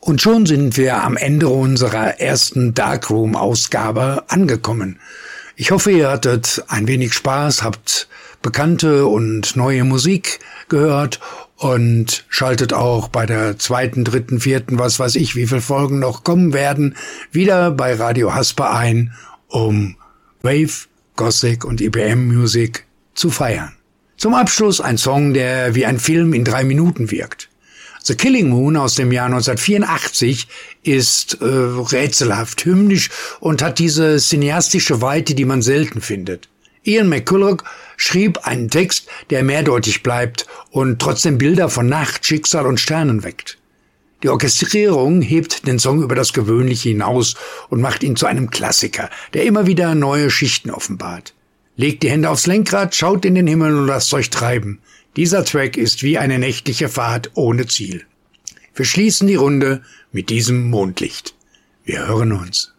Und schon sind wir am Ende unserer ersten Darkroom-Ausgabe angekommen. Ich hoffe, ihr hattet ein wenig Spaß, habt bekannte und neue Musik gehört und schaltet auch bei der 2., 3., 4., was weiß ich, wie viele Folgen noch kommen werden, wieder bei Radio Hasper ein, um Wave, Gothic und IBM Music zu feiern. Zum Abschluss ein Song, der wie ein Film in 3 Minuten wirkt. The Killing Moon aus dem Jahr 1984 ist rätselhaft, hymnisch und hat diese cineastische Weite, die man selten findet. Ian McCulloch schrieb einen Text, der mehrdeutig bleibt und trotzdem Bilder von Nacht, Schicksal und Sternen weckt. Die Orchestrierung hebt den Song über das Gewöhnliche hinaus und macht ihn zu einem Klassiker, der immer wieder neue Schichten offenbart. Legt die Hände aufs Lenkrad, schaut in den Himmel und lasst euch treiben. Dieser Track ist wie eine nächtliche Fahrt ohne Ziel. Wir schließen die Runde mit diesem Mondlicht. Wir hören uns.